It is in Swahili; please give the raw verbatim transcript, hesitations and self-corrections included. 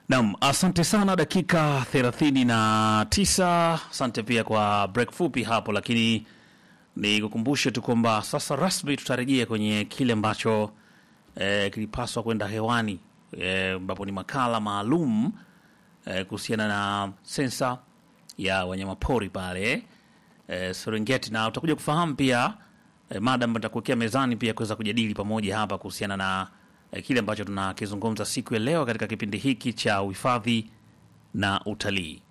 Naam, asante sana, dakika thelathini na tisa. Asante pia kwa break fupi hapo, lakini ni kukumbushe tu kwamba sasa rasmi tutarejea kwenye kile ambacho eh, kilipaswa kwenda hewani ambapo eh, ni makala maalum eh, kuhusiana na sensa ya wanyamapori pale eh, Serengeti, na utakuja kufahamu pia eh, mada ambayo nitakuwekea mezani pia kuweza kujadili pamoja hapa kuhusiana na eh, kile ambacho tunakizungumza siku ya leo katika kipindi hiki cha uhifadhi na utalii.